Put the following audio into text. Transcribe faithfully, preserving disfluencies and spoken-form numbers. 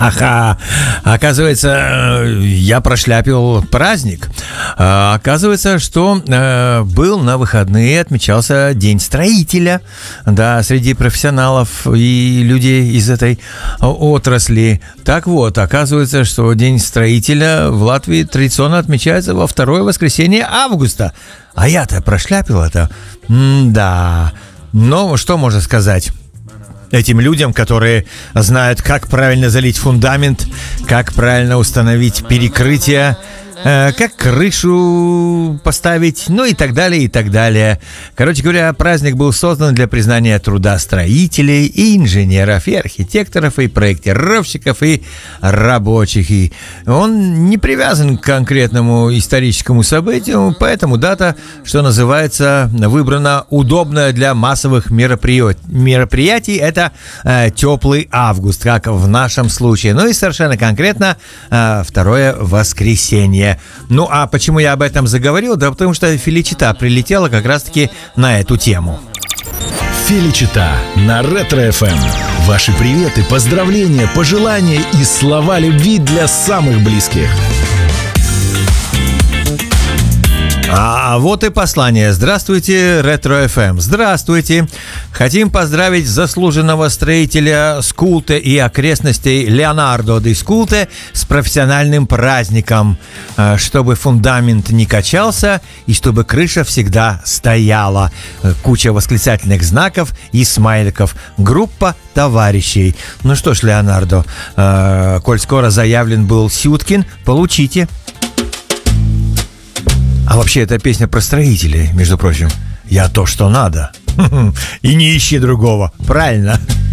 Ага, оказывается, я прошляпил праздник. Оказывается, что э, был на выходные, отмечался День строителя. Да, среди профессионалов и людей из этой отрасли. Так вот, оказывается, что День строителя в Латвии традиционно отмечается во второе воскресенье августа. А я-то прошляпил это. М-да. Но что можно сказать этим людям, которые знают, как правильно залить фундамент, как правильно установить перекрытие, э, как крышу поставить, ну и так далее, и так далее. Короче говоря, праздник был создан для признания труда строителей и инженеров, и архитекторов, и проектировщиков, и рабочих. И он не привязан к конкретному историческому событию, поэтому дата, что называется, выбрана удобная для массовых мероприятий. мероприятий. Это э, теплый август, как в нашем случае. Ну и совершенно конкретно э, второе воскресенье. Ну, а почему я об этом заговорил? Да потому что Феличита прилетела как раз-таки на эту тему. Феличита на Ретро-эф эм. Ваши приветы, поздравления, пожелания и слова любви для самых близких. А вот и послание. Здравствуйте, Ретро-эф эм. Здравствуйте. Хотим поздравить заслуженного строителя Скулте и окрестностей Леонардо де Скулте с профессиональным праздником. Чтобы фундамент не качался и чтобы крыша всегда стояла. Куча восклицательных знаков и смайликов. Группа товарищей. Ну что ж, Леонардо, коль скоро заявлен был Сюткин, получите. А вообще, эта песня про строителей, между прочим. Я то, что надо. И не ищи другого. Правильно?